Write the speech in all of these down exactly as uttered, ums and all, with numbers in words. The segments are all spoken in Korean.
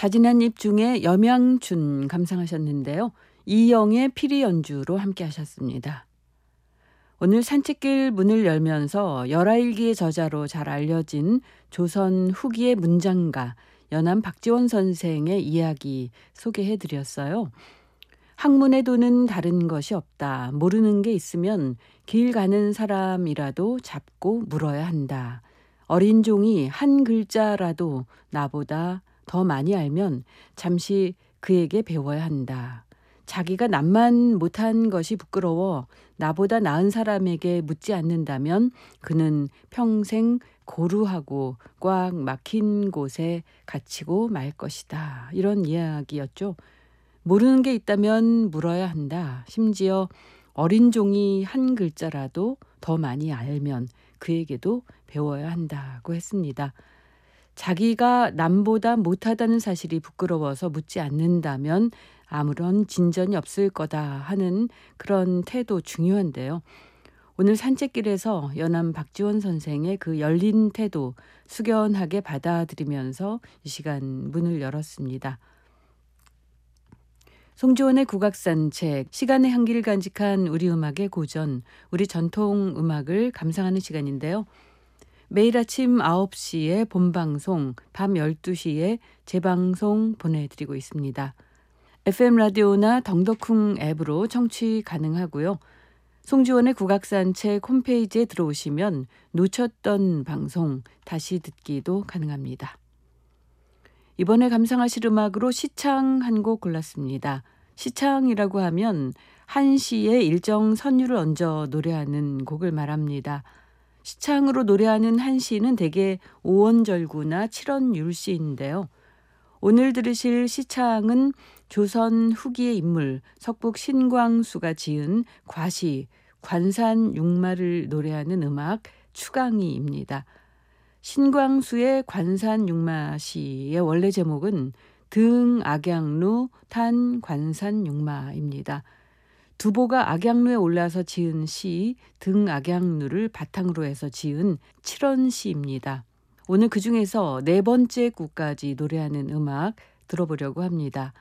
사진 한 입 중에 염양춘 감상하셨는데요. 이영의 피리 연주로 함께 하셨습니다. 오늘 산책길 문을 열면서 열하일기의 저자로 잘 알려진 조선 후기의 문장가 연암 박지원 선생의 이야기 소개해드렸어요. 학문의 도는 다른 것이 없다. 모르는 게 있으면 길 가는 사람이라도 잡고 물어야 한다. 어린 종이 한 글자라도 나보다 더 많이 알면 잠시 그에게 배워야 한다. 자기가 남만 못한 것이 부끄러워 나보다 나은 사람에게 묻지 않는다면 그는 평생 고루하고 꽉 막힌 곳에 갇히고 말 것이다. 이런 이야기였죠. 모르는 게 있다면 물어야 한다. 심지어 어린 종이 한 글자라도 더 많이 알면 그에게도 배워야 한다고 했습니다. 자기가 남보다 못하다는 사실이 부끄러워서 묻지 않는다면 아무런 진전이 없을 거다 하는 그런 태도 중요한데요. 오늘 산책길에서 연암 박지원 선생의 그 열린 태도 숙연하게 받아들이면서 이 시간 문을 열었습니다. 송지원의 국악산책, 시간의 향기를 간직한 우리 음악의 고전, 우리 전통 음악을 감상하는 시간인데요. 매일 아침 아홉 시에 본방송, 밤 열두 시에 재방송 보내드리고 있습니다. 에프엠 라디오나 덩더쿵 앱으로 청취 가능하고요. 송지원의 국악산책 홈페이지에 들어오시면 놓쳤던 방송 다시 듣기도 가능합니다. 이번에 감상하실 음악으로 시창 한 곡 골랐습니다. 시창이라고 하면 한 시에 일정 선율을 얹어 노래하는 곡을 말합니다. 시창으로 노래하는 한 시는 대개 오원절구나 칠원율시인데요. 오늘 들으실 시창은 조선 후기의 인물 석북 신광수가 지은 과시, 관산육마를 노래하는 음악 추강이입니다. 신광수의 관산육마시의 원래 제목은 등악양루 탄 관산육마입니다. 두보가 악양루에 올라서 지은 시 등악양루를 바탕으로 해서 지은 칠원시입니다. 오늘 그중에서 네 번째 구까지 노래하는 음악 들어보려고 합니다.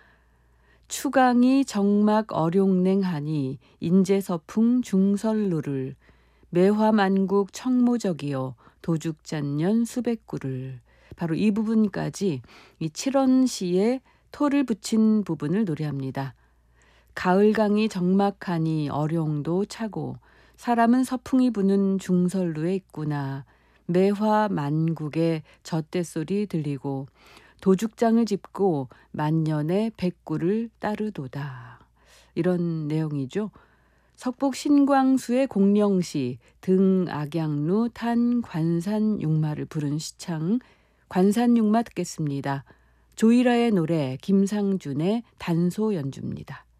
추강이 정막 어룡냉하니 인제서풍 중설루를 매화만국 청모적이요 도죽잔년 수백구를 바로 이 부분까지 이 칠원시에 토를 붙인 부분을 노래합니다. 가을강이 적막하니 어룡도 차고 사람은 서풍이 부는 중설루에 있구나. 매화 만국의 젖대소리 들리고 도죽장을 짚고 만년의 백구를 따르도다. 이런 내용이죠. 석북 신광수의 공령시 등악양루 탄 관산육마를 부른 시창 관산육마 듣겠습니다. 조이라의 노래 김상준의 단소 연주입니다.